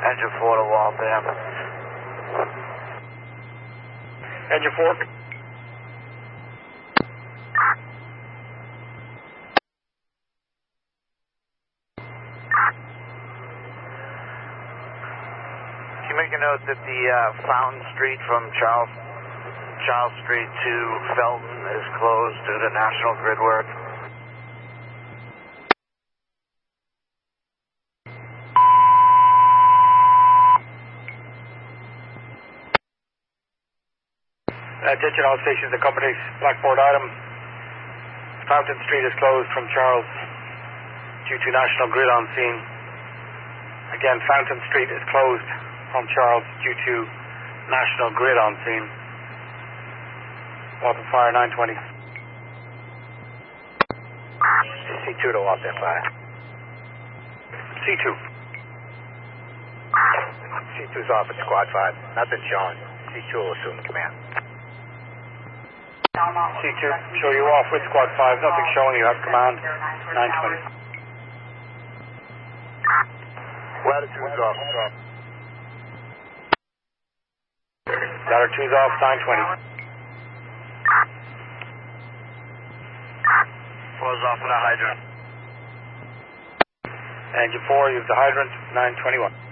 Engine 4 to Waltham. Engine 4. Can you make a note that the Fountain Street from Charles Street to Felton is closed due to National Grid work? Attention all stations and companies. Blackboard item. Fountain Street is closed from Charles due to National Grid on scene. Again, Fountain Street is closed from Charles due to National Grid on scene. Waltham Fire 920. C2 to Waltham Fire. C2. C2's off at Squad 5. Nothing showing. C2 will assume the command. C2, show you off with Squad 5. Nothing showing. You have command. 920. Latitude's off. Ladder 2's off. 920. 4's off in the hydrant. Engine 4, use the hydrant. 921.